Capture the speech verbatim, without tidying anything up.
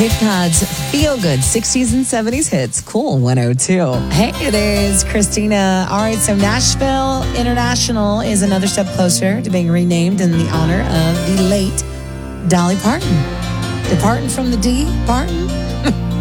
Cape Cod's feel-good sixties and seventies hits. Cool one oh two. Hey, it is Christina. All right, so Nashville International is another step closer to being renamed in the honor of the late Dolly Parton. Departing from the D, Parton?